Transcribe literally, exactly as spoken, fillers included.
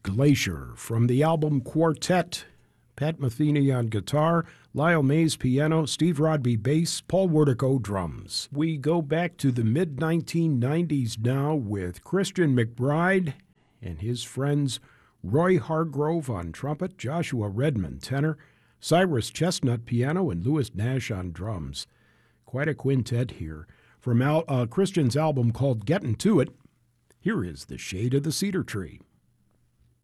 Glacier from the album Quartet. Pat Metheny on guitar, Lyle Mays piano, Steve Rodby bass, Paul Wertico drums. We go back to the mid nineteen nineties now with Christian McBride and his friends Roy Hargrove on trumpet, Joshua Redmond tenor, Cyrus Chestnut piano, and Louis Nash on drums. Quite a quintet here. From Al, uh, Christian's album called Gettin' To It, here is The Shade of the Cedar Tree.